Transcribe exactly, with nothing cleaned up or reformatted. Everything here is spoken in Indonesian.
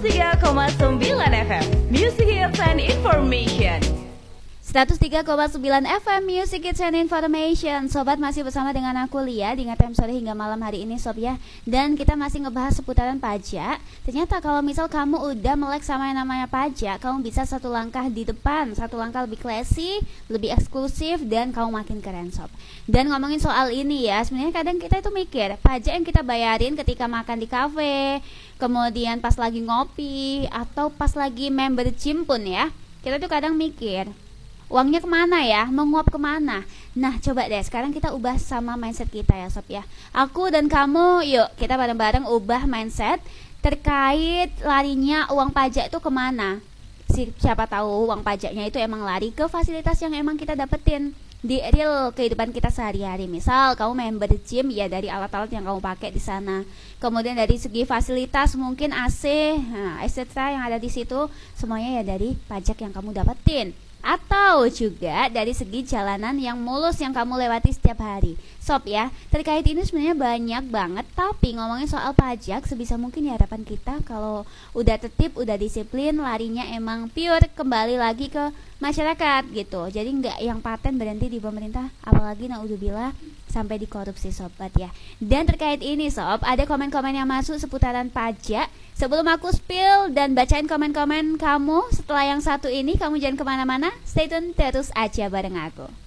tiga koma sembilan F M Music Hits and Information. seratus tiga koma sembilan F M Music Hits and Information. Sobat, masih bersama dengan aku Lia di Ngatem Sore hingga malam hari ini sob ya. Dan kita masih ngebahas seputaran pajak. Ternyata kalau misal kamu udah melek sama yang namanya pajak, kamu bisa satu langkah di depan, satu langkah lebih classy, lebih eksklusif, dan kamu makin keren sob. Dan ngomongin soal ini ya, sebenarnya kadang kita itu mikir pajak yang kita bayarin ketika makan di kafe, kemudian pas lagi ngopi, atau pas lagi member gym pun ya, kita tuh kadang mikir uangnya kemana ya, menguap kemana. Nah coba deh sekarang kita ubah sama mindset kita ya sob ya. Aku dan kamu, yuk kita bareng-bareng ubah mindset terkait larinya uang pajak itu kemana. Siapa tahu uang pajaknya itu emang lari ke fasilitas yang emang kita dapetin di real kehidupan kita sehari-hari. Misal kamu member gym ya, dari alat-alat yang kamu pakai di sana. Kemudian dari segi fasilitas mungkin A C, nah, et cetera yang ada di situ, semuanya ya dari pajak yang kamu dapetin. Atau juga dari segi jalanan yang mulus yang kamu lewati setiap hari. Sob ya, terkait ini sebenarnya banyak banget. Tapi ngomongin soal pajak, sebisa mungkin ya harapan kita kalau udah tertib, udah disiplin, larinya emang pure kembali lagi ke masyarakat gitu. Jadi nggak yang paten berhenti di pemerintah, apalagi naudzubillah sampai dikorupsi sobat ya. Dan terkait ini sob, ada komen-komen yang masuk seputaran pajak. Sebelum aku spill dan bacain komen-komen kamu setelah yang satu ini, kamu jangan kemana-mana, stay tune terus aja bareng aku.